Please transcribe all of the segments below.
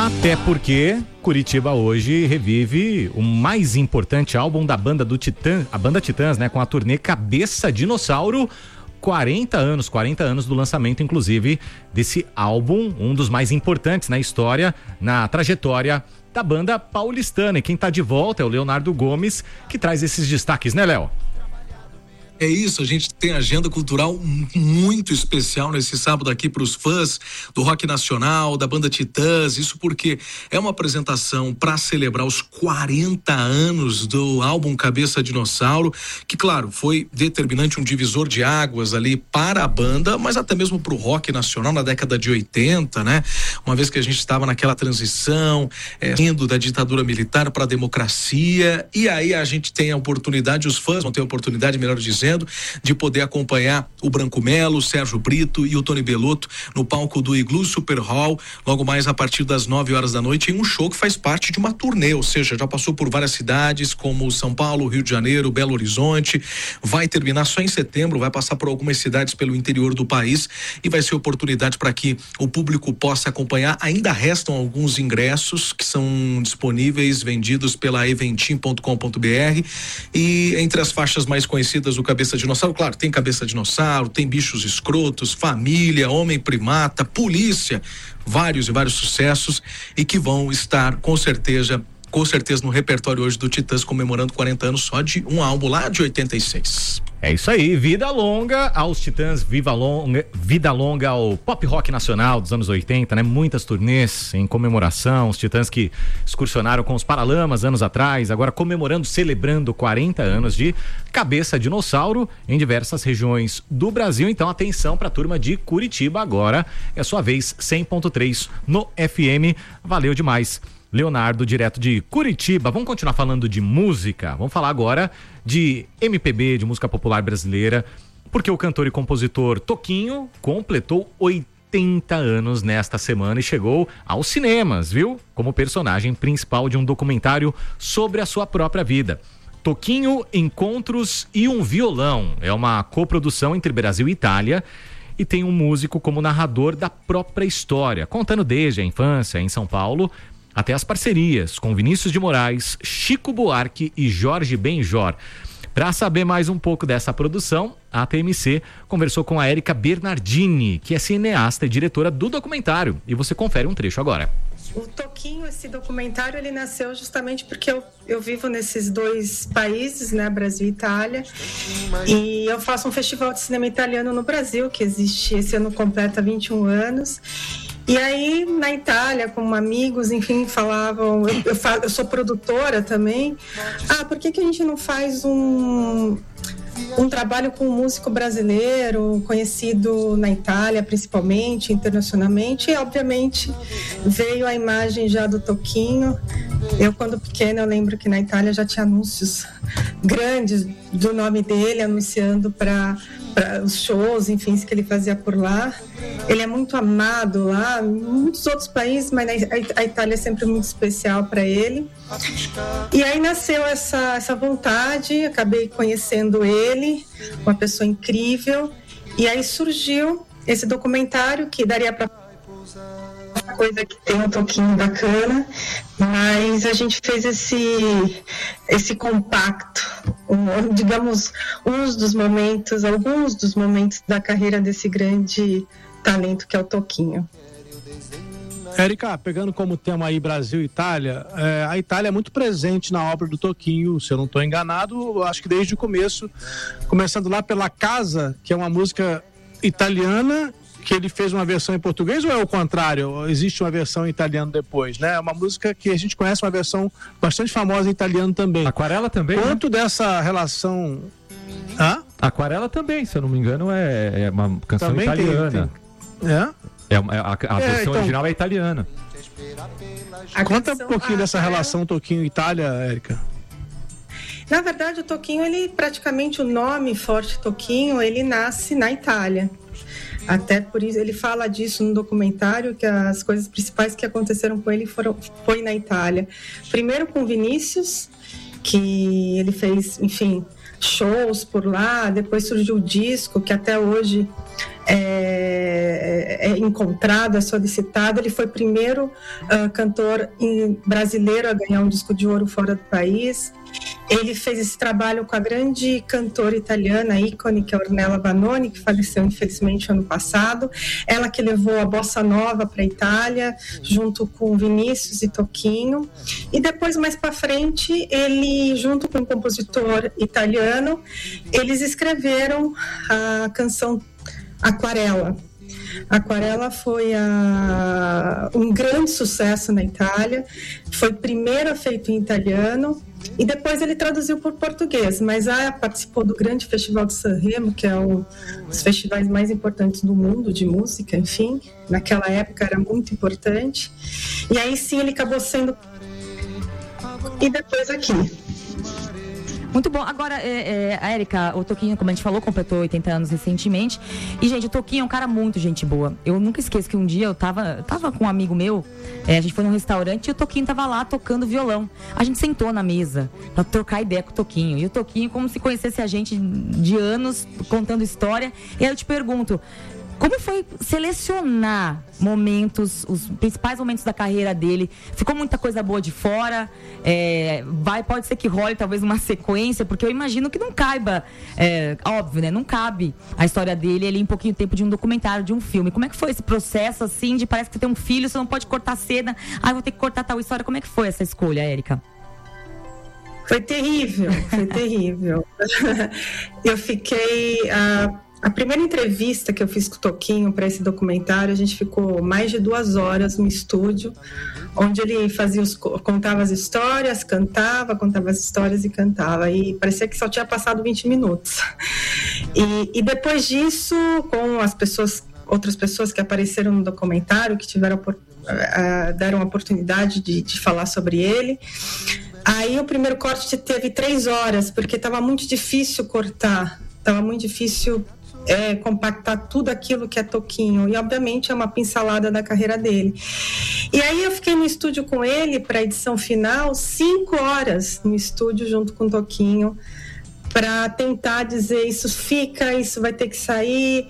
Até porque Curitiba hoje revive o mais importante álbum da banda a banda Titãs, né? Com a turnê Cabeça Dinossauro. 40 anos do lançamento, inclusive, desse álbum, um dos mais importantes na história, na trajetória da banda paulistana. E quem tá de volta é o Leonardo Gomes, que traz esses destaques, né, Léo? É isso, a gente tem agenda cultural muito especial nesse sábado aqui para os fãs do rock nacional, da banda Titãs, isso porque é uma apresentação para celebrar os 40 anos do álbum Cabeça Dinossauro, que claro, foi determinante, um divisor de águas ali para a banda, mas até mesmo para o rock nacional na década de 80, né? Uma vez que a gente estava naquela transição, indo da ditadura militar para a democracia, e aí a gente tem a oportunidade, os fãs vão ter a oportunidade, melhor dizendo, de poder acompanhar o Branco Melo, o Sérgio Brito e o Tony Bellotto no palco do Igloo Super Hall, logo mais a partir das 9 horas da noite, em um show que faz parte de uma turnê, ou seja, já passou por várias cidades como São Paulo, Rio de Janeiro, Belo Horizonte, vai terminar só em setembro, vai passar por algumas cidades pelo interior do país e vai ser oportunidade para que o público possa acompanhar. Ainda restam alguns ingressos que são disponíveis, vendidos pela eventim.com.br, e entre as faixas mais conhecidas, o Cabeça Dinossauro, claro, tem Cabeça Dinossauro, tem Bichos Escrotos, Família, Homem Primata, Polícia, vários e vários sucessos, e que vão estar com certeza no repertório hoje do Titãs, comemorando 40 anos só de um álbum lá de 86. É isso aí, vida longa aos Titãs, vida longa ao pop rock nacional dos anos 80, né? Muitas turnês em comemoração, os Titãs que excursionaram com os Paralamas anos atrás, agora comemorando, celebrando 40 anos de Cabeça Dinossauro em diversas regiões do Brasil. Então atenção pra turma de Curitiba, agora é sua vez, 100.3 no FM, valeu demais. Leonardo, direto de Curitiba. Vamos continuar falando de música? Vamos falar agora de MPB, de música popular brasileira, porque o cantor e compositor Toquinho completou 80 anos nesta semana e chegou aos cinemas, viu? Como personagem principal de um documentário sobre a sua própria vida. Toquinho, Encontros e um Violão. É uma coprodução entre Brasil e Itália e tem um músico como narrador da própria história, contando desde a infância em São Paulo até as parcerias com Vinícius de Moraes, Chico Buarque e Jorge Benjor. Para saber mais um pouco dessa produção, a TMC conversou com a Érica Bernardini, que é cineasta e diretora do documentário. E você confere um trecho agora. O Toquinho, esse documentário, ele nasceu justamente porque eu vivo nesses dois países, né, Brasil e Itália, e eu faço um festival de cinema italiano no Brasil, que existe, esse ano completa 21 anos. E aí, na Itália, com amigos, enfim, falavam... Eu sou produtora também. Por que a gente não faz um trabalho com um músico brasileiro, conhecido na Itália, principalmente, internacionalmente? E, obviamente, veio a imagem já do Toquinho. Eu, quando pequena, eu lembro que na Itália já tinha anúncios grandes do nome dele, anunciando para os shows, enfim, que ele fazia por lá. Ele é muito amado lá, em muitos outros países, mas a Itália é sempre muito especial para ele. E aí nasceu essa vontade, acabei conhecendo ele, uma pessoa incrível, e aí surgiu esse documentário que daria para coisa que tem um toquinho bacana, mas a gente fez esse compacto, digamos, alguns dos momentos da carreira desse grande talento que é o Toquinho. Érica, pegando como tema aí Brasil e Itália, a Itália é muito presente na obra do Toquinho, se eu não estou enganado, acho que desde o começo, começando lá pela Casa, que é uma música italiana, que ele fez uma versão em português, ou é o contrário? Existe uma versão em italiano depois, né? É uma música que a gente conhece, uma versão bastante famosa em italiano também. Aquarela também, quanto dessa relação... Aquarela também, se eu não me engano, é uma canção também italiana. A versão então, original é italiana. Conta um pouquinho dessa relação Toquinho-Itália, Érica. Na verdade, o Toquinho, praticamente o nome forte Toquinho, ele nasce na Itália. Até por isso, ele fala disso no documentário, que as coisas principais que aconteceram com ele foi na Itália. Primeiro com Vinícius, que ele fez, enfim, shows por lá, depois surgiu o disco, que até hoje é encontrado, é solicitado. Ele foi o primeiro cantor brasileiro a ganhar um disco de ouro fora do país. Ele fez esse trabalho com a grande cantora italiana, ícone, que é a Ornella Vanoni, que faleceu infelizmente ano passado. Ela que levou a bossa nova para a Itália, junto com Vinícius e Toquinho. E depois, mais para frente, ele, junto com um compositor italiano, eles escreveram a canção Aquarela. Aquarela foi um grande sucesso na Itália, foi primeiro feito em italiano e depois ele traduziu por português, mas participou do grande Festival de Sanremo, que é um dos festivais mais importantes do mundo de música, enfim, naquela época era muito importante, e aí sim ele acabou sendo... E depois aqui. Muito bom. Agora, a Érica, o Toquinho, como a gente falou, completou 80 anos recentemente. E, gente, o Toquinho é um cara muito gente boa. Eu nunca esqueço que um dia eu tava com um amigo meu, a gente foi num restaurante e o Toquinho tava lá tocando violão. A gente sentou na mesa pra trocar ideia com o Toquinho. E o Toquinho, como se conhecesse a gente de anos, contando história. E aí eu te pergunto, como foi selecionar momentos, os principais momentos da carreira dele? Ficou muita coisa boa de fora? Pode ser que role talvez uma sequência, porque eu imagino que não caiba, óbvio, né? Não cabe a história dele ali em pouquinho tempo de um documentário, de um filme. Como é que foi esse processo, assim, de parece que tem um filho, você não pode cortar a cena, vou ter que cortar tal história. Como é que foi essa escolha, Érica? Foi terrível, foi terrível. Eu fiquei... A primeira entrevista que eu fiz com o Toquinho para esse documentário, a gente ficou mais de 2 horas no estúdio, onde ele contava as histórias, contava as histórias e cantava. E parecia que só tinha passado 20 minutos. E depois disso, com outras pessoas que apareceram no documentário, que deram a oportunidade de falar sobre ele, aí o primeiro corte teve 3 horas, porque estava muito difícil cortar, estava muito difícil compactar tudo aquilo que é Toquinho, e obviamente é uma pincelada da carreira dele. E aí eu fiquei no estúdio com ele para a edição final, 5 horas no estúdio junto com o Toquinho, para tentar dizer isso vai ter que sair.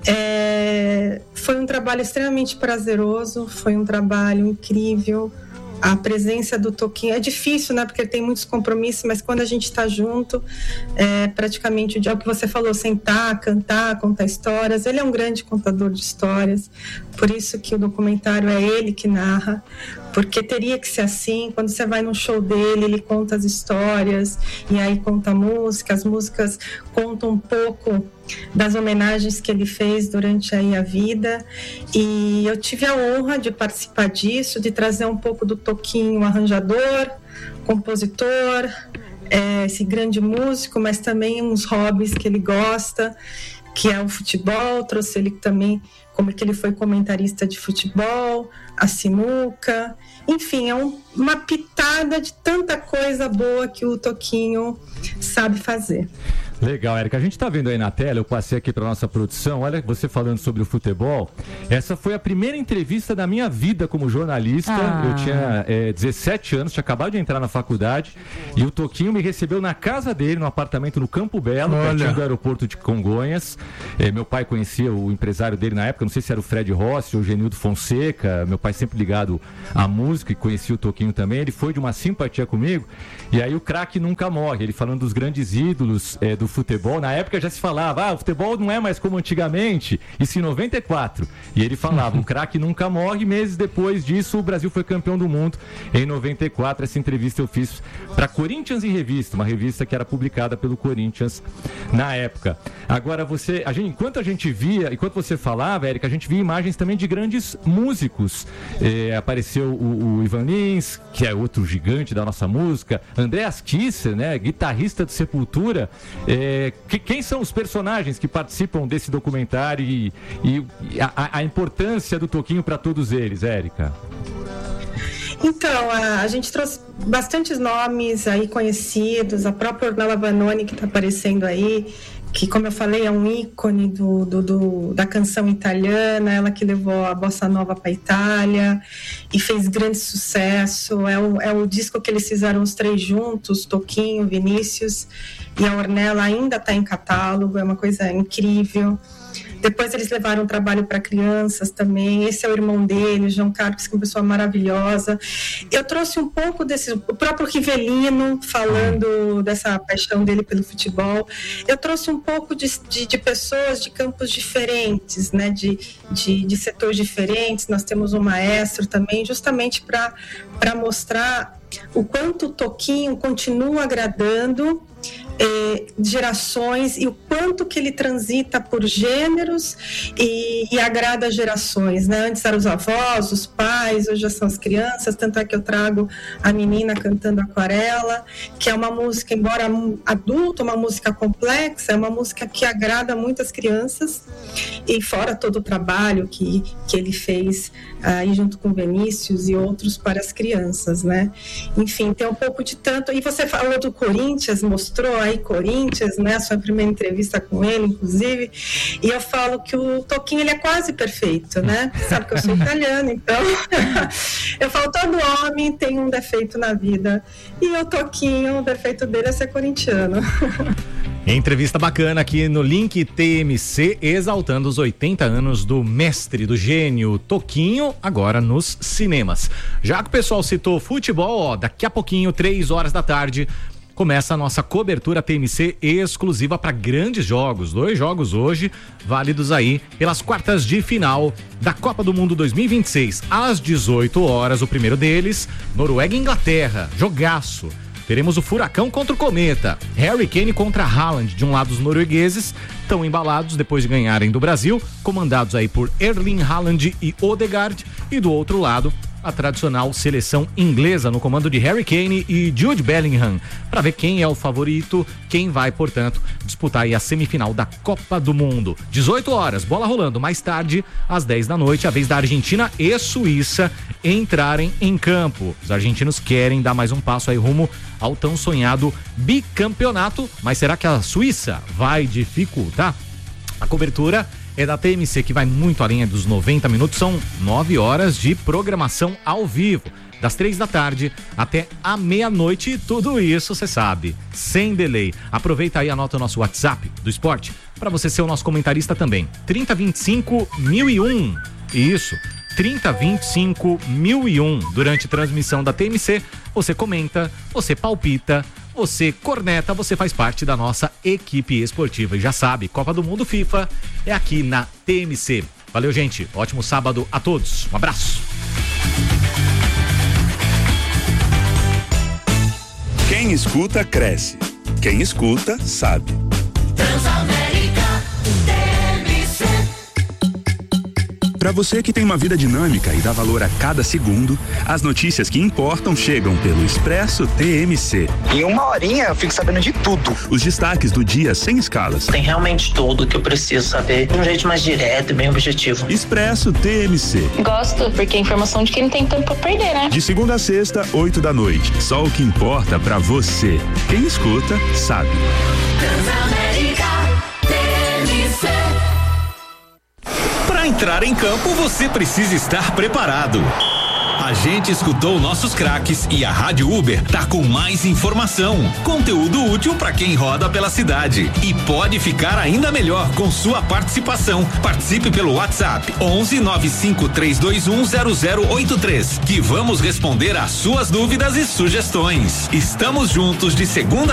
Foi um trabalho extremamente prazeroso, foi um trabalho incrível. A presença do Toquinho é difícil, né? Porque ele tem muitos compromissos, mas quando a gente está junto, praticamente o que você falou, sentar, cantar, contar histórias. Ele é um grande contador de histórias, por isso que o documentário é ele que narra, porque teria que ser assim. Quando você vai num show dele, ele conta as histórias, e aí conta a música, as músicas contam um pouco das homenagens que ele fez durante aí a vida, e eu tive a honra de participar disso, de trazer um pouco do Toquinho, arranjador, compositor, esse grande músico, mas também uns hobbies que ele gosta, que é o futebol. Trouxe ele também, como que ele foi comentarista de futebol, a sinuca, enfim, é uma pitada de tanta coisa boa que o Toquinho sabe fazer. Legal, Érica. A gente tá vendo aí na tela, eu passei aqui pra nossa produção, olha você falando sobre o futebol. Essa foi a primeira entrevista da minha vida como jornalista. Eu tinha 17 anos, tinha acabado de entrar na faculdade, e o Toquinho me recebeu na casa dele, no apartamento no Campo Belo, pertinho do aeroporto de Congonhas. Meu pai conhecia o empresário dele na época, não sei se era o Fred Rossi ou o Genildo Fonseca. Meu pai sempre ligado à música e conhecia o Toquinho também. Ele foi de uma simpatia comigo, e aí o craque nunca morre, ele falando dos grandes ídolos do futebol. Na época já se falava, o futebol não é mais como antigamente, isso em 94. E ele falava, o craque nunca morre. Meses depois disso, o Brasil foi campeão do mundo em 94. Essa entrevista eu fiz para Corinthians em Revista, uma revista que era publicada pelo Corinthians na época. Agora, enquanto você falava, Érica, a gente via imagens também de grandes músicos. Apareceu o Ivan Lins, que é outro gigante da nossa música, Andreas Kisser, né, guitarrista de Sepultura. Quem são os personagens que participam desse documentário e a importância do Toquinho para todos eles, Érica? Então, a gente trouxe bastantes nomes aí conhecidos, a própria Ornella Vanoni, que está aparecendo aí, que, como eu falei, é um ícone da canção italiana, ela que levou a bossa nova para a Itália e fez grande sucesso. É o disco que eles fizeram os 3 juntos, Toquinho, Vinícius, e a Ornella ainda está em catálogo, é uma coisa incrível. Depois eles levaram um trabalho para crianças também. Esse é o irmão dele, o João Carlos, que é uma pessoa maravilhosa. Eu trouxe um pouco o próprio Rivelino, falando dessa paixão dele pelo futebol. Eu trouxe um pouco de pessoas de campos diferentes, né? De setores diferentes. Nós temos um maestro também, justamente para mostrar o quanto o Toquinho continua agradando gerações e o quanto que ele transita por gêneros e agrada gerações, né? Antes eram os avós, os pais, hoje já são as crianças, tanto é que eu trago a menina cantando Aquarela, que é uma música, embora adulta, uma música complexa, é uma música que agrada muitas crianças, e fora todo o trabalho que ele fez aí junto com Vinícius e outros para as crianças, né? Enfim, tem um pouco de tanto. E você falou do Corinthians, mostrou aí Corinthians, né? A sua primeira entrevista com ele, inclusive. E eu falo que o Toquinho, ele é quase perfeito, né? Sabe que eu sou italiana, então eu falo, todo homem tem um defeito na vida. E o Toquinho, o defeito dele é ser corintiano. Entrevista bacana aqui no Link TMC, exaltando os 80 anos do mestre, do gênio Toquinho, agora nos cinemas. Já que o pessoal citou futebol, daqui a pouquinho, 3 horas da tarde, começa a nossa cobertura TMC exclusiva para grandes jogos. 2 jogos hoje, válidos aí pelas quartas de final da Copa do Mundo 2026. Às 18 horas, o primeiro deles, Noruega e Inglaterra, jogaço. Teremos o Furacão contra o Cometa, Harry Kane contra Haaland. De um lado, os noruegueses estão embalados depois de ganharem do Brasil, comandados aí por Erling Haaland e Odegaard, e do outro lado, a tradicional seleção inglesa no comando de Harry Kane e Jude Bellingham, para ver quem é o favorito, quem vai, portanto, disputar aí a semifinal da Copa do Mundo. 18 horas, bola rolando. Mais tarde, às 10 da noite, a vez da Argentina e Suíça entrarem em campo. Os argentinos querem dar mais um passo aí rumo ao tão sonhado bicampeonato, mas será que a Suíça vai dificultar? A cobertura é da TMC, que vai muito além dos 90 minutos, são 9 horas de programação ao vivo, das 3 da tarde até a meia-noite, tudo isso você sabe, sem delay. Aproveita aí e anota o nosso WhatsApp do esporte, para você ser o nosso comentarista também, 3025-1001, isso, 3025-1001, durante a transmissão da TMC, você comenta, você palpita, você corneta, você faz parte da nossa equipe esportiva. E já sabe, Copa do Mundo FIFA é aqui na TMC. Valeu, gente. Ótimo sábado a todos. Um abraço. Quem escuta, cresce. Quem escuta, sabe. Transamérica TMC. Para você que tem uma vida dinâmica e dá valor a cada segundo, as notícias que importam chegam pelo Expresso TMC. Em 1 horinha eu fico sabendo de tudo. Os destaques do dia sem escalas. Tem realmente tudo que eu preciso saber de um jeito mais direto e bem objetivo. Expresso TMC. Gosto, porque é informação de quem não tem tempo pra perder, né? De segunda a sexta, 8 da noite. Só o que importa pra você. Quem escuta, sabe. Transamérica TMC. Para entrar em campo, você precisa estar preparado. A gente escutou nossos craques e a Rádio Uber tá com mais informação, conteúdo útil para quem roda pela cidade e pode ficar ainda melhor com sua participação. Participe pelo WhatsApp 1195-321-0083, que vamos responder às suas dúvidas e sugestões. Estamos juntos de segunda